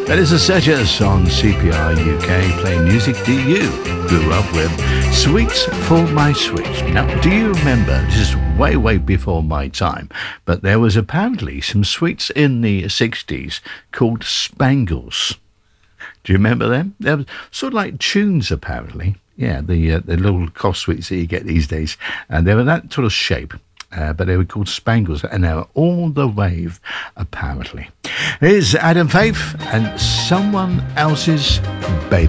That is the Sedgers on CPR UK playing music that you grew up with. Sweets for my sweets. Now, do you remember, this is way, way before my time, but there was apparently some sweets in the 60s called Spangles. Do you remember them? They were sort of like tunes, apparently. Yeah, the little cough sweets that you get these days. And they were that sort of shape. But they were called Spangles, and they were all the rave, apparently. Here's Adam Faith and Someone Else's Baby.